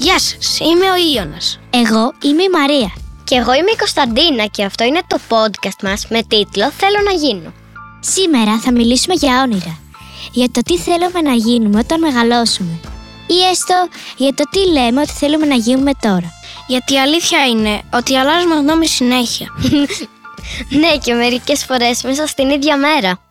Γεια σας, είμαι ο Ιώνας. Εγώ είμαι η Μαρία. Και εγώ είμαι η Κωνσταντίνα και αυτό είναι το podcast μας με τίτλο «Θέλω να γίνω». Σήμερα θα μιλήσουμε για όνειρα. Για το τι θέλουμε να γίνουμε όταν μεγαλώσουμε. Ή έστω για το τι λέμε ότι θέλουμε να γίνουμε τώρα. Γιατί η αλήθεια είναι ότι αλλάζουμε γνώμη συνέχεια. Ναι, και μερικές φορές μέσα στην ίδια μέρα.